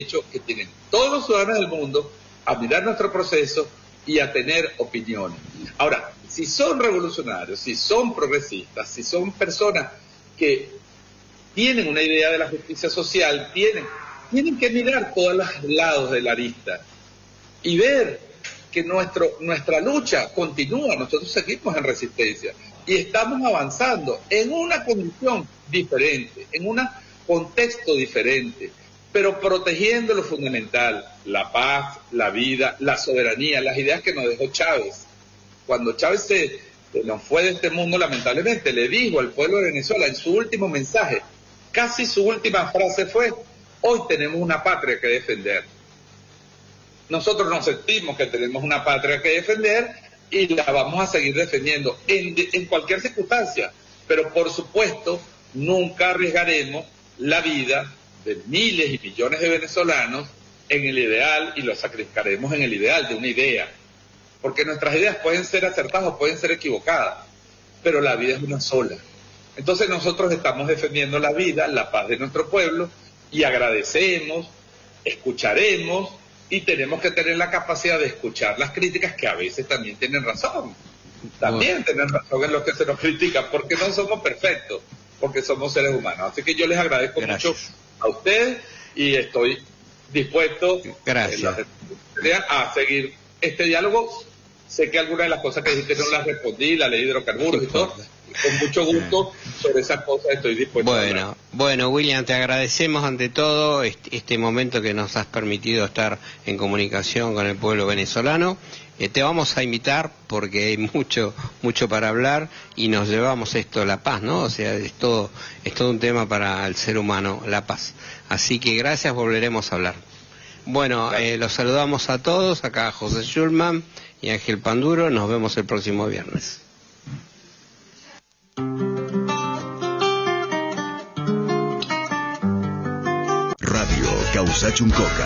derecho que tienen todos los ciudadanos del mundo a mirar nuestro proceso y a tener opiniones. Ahora, si son revolucionarios, si son progresistas, si son personas que tienen una idea de la justicia social, tienen que mirar todos los lados de la arista y ver que nuestra lucha continúa, nosotros seguimos en resistencia y estamos avanzando en una condición diferente, en un contexto diferente, pero protegiendo lo fundamental, la paz, la vida, la soberanía, las ideas que nos dejó Chávez. Cuando Chávez se nos fue de este mundo, lamentablemente, le dijo al pueblo de Venezuela en su último mensaje, casi su última frase fue: hoy tenemos una patria que defender. Nosotros nos sentimos que tenemos una patria que defender y la vamos a seguir defendiendo en cualquier circunstancia, pero por supuesto nunca arriesgaremos la vida de miles y millones de venezolanos en el ideal, y lo sacrificaremos en el ideal de una idea, porque nuestras ideas pueden ser acertadas o pueden ser equivocadas, pero la vida es una sola. Entonces nosotros estamos defendiendo la vida, la paz de nuestro pueblo, y agradecemos, escucharemos, y tenemos que tener la capacidad de escuchar las críticas, que a veces también tienen razón. También tienen razón en lo que se nos critica, porque no somos perfectos, porque somos seres humanos. Así que yo les agradezco mucho a ustedes y estoy dispuesto a seguir este diálogo. Sé que algunas de las cosas que dijiste no las respondí, la ley de hidrocarburos y todo. Con mucho gusto sobre esas cosas estoy dispuesto a hablar. Bueno, William, te agradecemos ante todo este momento que nos has permitido estar en comunicación con el pueblo venezolano. Te vamos a invitar porque hay mucho para hablar y nos llevamos esto, la paz, ¿no? O sea, es todo un tema para el ser humano, la paz. Así que gracias, volveremos a hablar. Bueno, los saludamos a todos, acá José Schulman y Ángel Panduro, nos vemos el próximo viernes. Radio Causachuncoca.